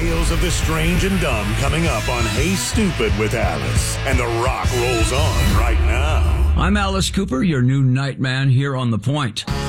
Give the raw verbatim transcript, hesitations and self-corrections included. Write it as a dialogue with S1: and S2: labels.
S1: tales of the strange and dumb coming up on Hey Stupid with Alice. And The Rock rolls on right now.
S2: I'm Alice Cooper, your new Nightman here on The Point.